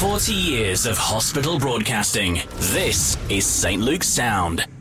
40 years of hospital broadcasting. This is St. Luke's Sound.